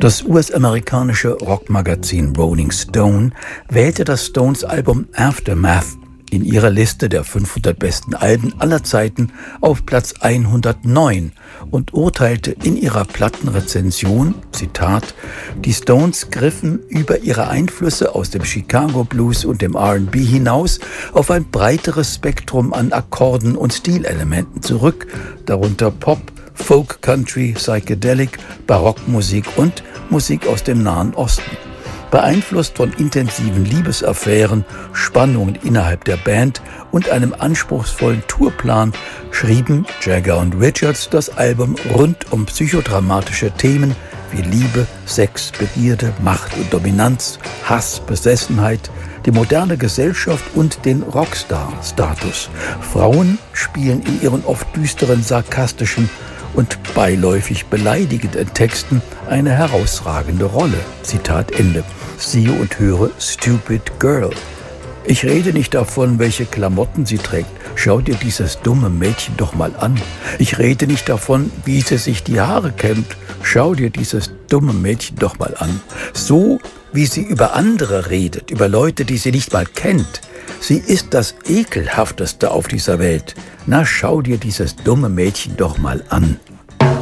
Das US-amerikanische Rockmagazin Rolling Stone wählte das Stones-Album Aftermath in ihrer Liste der 500 besten Alben aller Zeiten auf Platz 109 und urteilte in ihrer Plattenrezension, Zitat, die Stones griffen über ihre Einflüsse aus dem Chicago Blues und dem R&B hinaus auf ein breiteres Spektrum an Akkorden und Stilelementen zurück, darunter Pop, Folk, Country, Psychedelic, Barockmusik und Musik aus dem Nahen Osten. Beeinflusst von intensiven Liebesaffären, Spannungen innerhalb der Band und einem anspruchsvollen Tourplan schrieben Jagger und Richards das Album rund um psychodramatische Themen wie Liebe, Sex, Begierde, Macht und Dominanz, Hass, Besessenheit, die moderne Gesellschaft und den Rockstar-Status. Frauen spielen in ihren oft düsteren, sarkastischen und beiläufig beleidigenden Texten eine herausragende Rolle. Zitat Ende. Siehe und höre Stupid Girl. Ich rede nicht davon, welche Klamotten sie trägt. Schau dir dieses dumme Mädchen doch mal an. Ich rede nicht davon, wie sie sich die Haare kämmt. Schau dir dieses dumme Mädchen doch mal an. So wie sie über andere redet, über Leute, die sie nicht mal kennt. Sie ist das Ekelhafteste auf dieser Welt. Na, schau dir dieses dumme Mädchen doch mal an.